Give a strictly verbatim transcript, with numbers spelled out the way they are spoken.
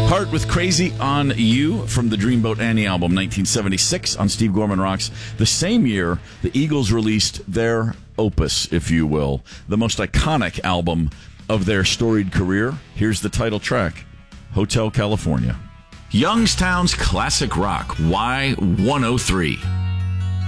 Heart with Crazy on You from the Dreamboat Annie album, nineteen seventy-six, on Steve Gorman Rocks. The same year, the Eagles released their opus, if you will, the most iconic album of their storied career. Here's the title track, Hotel California. Youngstown's classic rock, Y one oh three.